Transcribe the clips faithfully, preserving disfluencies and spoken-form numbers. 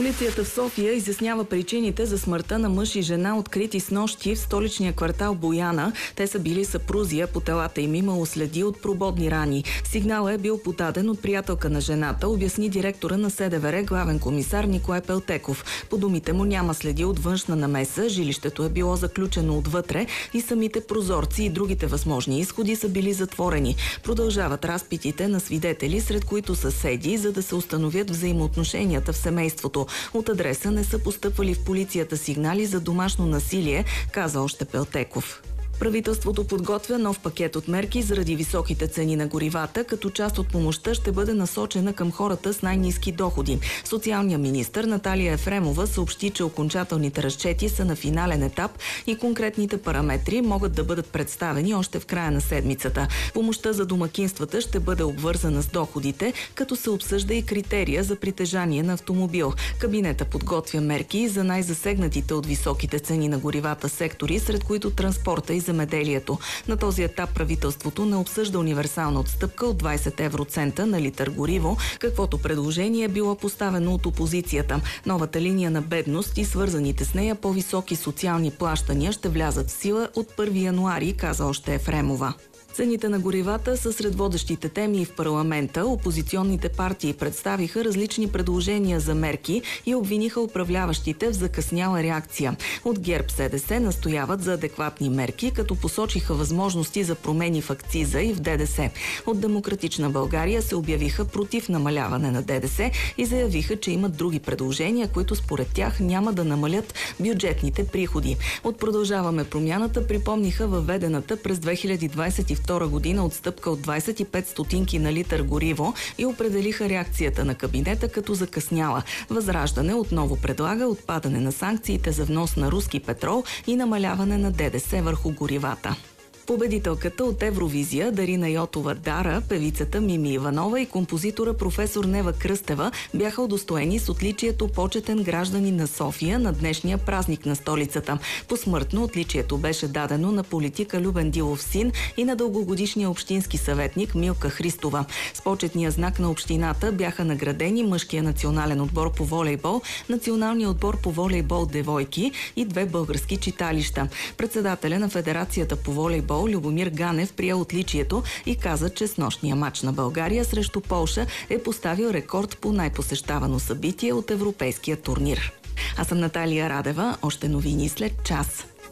Полицията в София изяснява причините за смъртта на мъж и жена, открити снощи в столичния квартал Бояна. Те са били съпрузи, а по телата им имало следи от прободни рани. Сигналът е бил подаден от приятелка на жената, обясни директора на СДВР, главен комисар Николай Пелтеков. По думите му няма следи от външна намеса, жилището е било заключено отвътре и самите прозорци и другите възможни изходи са били затворени. Продължават разпитите на свидетели, сред които съседи, за да се установят взаимоотношенията в семейството. От адреса не са постъпвали в полицията сигнали за домашно насилие, каза още Пелтеков. Правителството подготвя нов пакет от мерки заради високите цени на горивата, като част от помощта ще бъде насочена към хората с най-ниски доходи. Социалният министър Наталия Ефремова съобщи, че окончателните разчети са на финален етап и конкретните параметри могат да бъдат представени още в края на седмицата. Помощта за домакинствата ще бъде обвързана с доходите, като се обсъжда и критерия за притежание на автомобил. Кабинета подготвя мерки за най-засегнатите от високите цени на горивата сектори, сред които транспорта и земеделието. На този етап правителството не обсъжда универсална отстъпка от двайсет евроцента на литър гориво, каквото предложение е било поставено от опозицията. Новата линия на бедност и свързаните с нея по-високи социални плащания ще влязат в сила от първи януари, каза още Ефремова. Цените на горивата са сред водещите теми и в парламента. Опозиционните партии представиха различни предложения за мерки и обвиниха управляващите в закъсняла реакция. От ГЕРБ СДС настояват за адекватни мерки, като посочиха възможности за промени в акциза и в ДДС. От Демократична България се обявиха против намаляване на ДДС и заявиха, че имат други предложения, които според тях няма да намалят бюджетните приходи. От Продължаваме промяната припомниха въведената през две хиляди двайсет и втора година отстъпка от двайсет и пет стотинки на литър гориво и определиха реакцията на кабинета като закъсняла. Възраждане отново предлага отпадане на санкциите за внос на руски петрол и намаляване на ДДС върху горивата. Победителката от Евровизия Дарина Йотова Дара, певицата Мими Иванова и композитора професор Нева Кръстева бяха удостоени с отличието почетен гражданин на София на днешния празник на столицата. Посмъртно отличието беше дадено на политика Любен Дилов син и на дългогодишния общински съветник Милка Христова. С почетния знак на общината бяха наградени мъжкия национален отбор по волейбол, националния отбор по волейбол девойки и две български читалища. Председателя на Федерацията по волейбол Любомир Ганев прие отличието и каза, че с нощния матч на България срещу Полша е поставил рекорд по най-посещавано събитие от европейския турнир. Аз съм Наталия Радева. Още новини след час.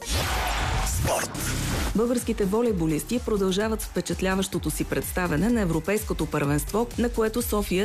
Спорт. Българските волейболисти продължават с впечатляващото си представяне на европейското първенство, на което София